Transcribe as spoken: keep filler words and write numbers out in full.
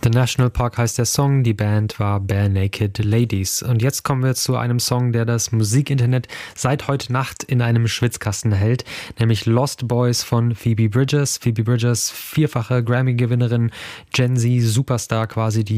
The National Park heißt der Song, die Band war Bare Naked Ladies. Und jetzt kommen wir zu einem Song, der das Musikinternet seit heute Nacht in einem Schwitzkasten hält, nämlich Lost Boys von Phoebe Bridgers. Phoebe Bridgers, vierfache Grammy-Gewinnerin, Gen Z-Superstar quasi, die